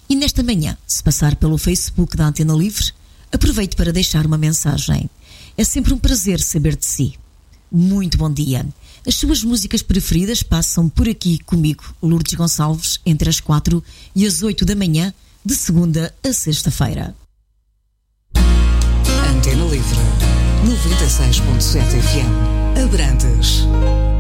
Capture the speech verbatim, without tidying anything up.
E nesta manhã, se passar pelo Facebook da Antena Livre, aproveite para deixar uma mensagem. É sempre um prazer saber de si. Muito bom dia. As suas músicas preferidas passam por aqui comigo, Lourdes Gonçalves, entre as quatro e as oito da manhã, de segunda a sexta-feira. Antena Livre, noventa e seis ponto sete F M, Abrantes.